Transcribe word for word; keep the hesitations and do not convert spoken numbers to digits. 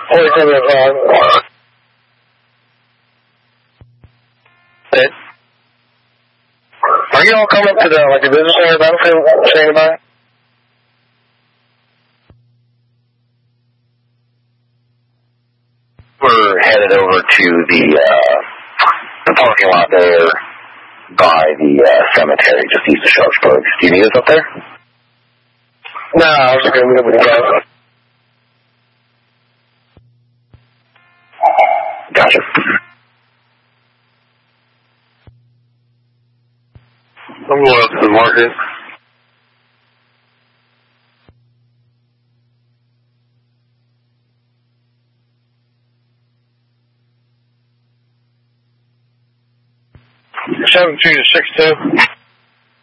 forty-seven is on. Ed? Are you all coming up to the, like, the business center battlefield saying goodbye? We're headed over to the, uh, the parking lot there by the, uh, cemetery just east of Sharpsburg. Do you need us up there? No, I was just going to meet up with you guys. Gotcha. I'm going up to the market. seven two to six two.